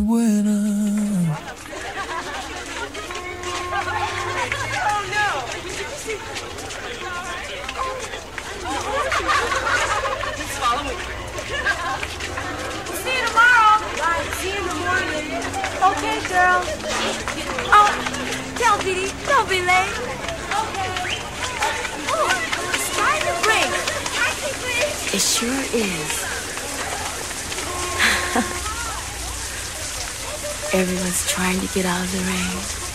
buena. See you tomorrow. Right, see you in the morning. Okay, girl. Oh, tell Dee, don't be late. Okay. Oh, it's time to break. It sure is. Everyone's trying to get out of the rain.